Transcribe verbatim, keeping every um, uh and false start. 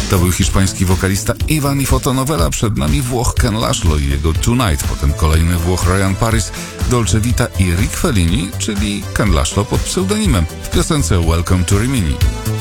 To był hiszpański wokalista Ivan i fotonovela, przed nami Włoch Ken Laszlo i jego Tonight, potem kolejny Włoch Ryan Paris, Dolce Vita i Rick Fellini, czyli Ken Laszlo pod pseudonimem w piosence Welcome to Rimini.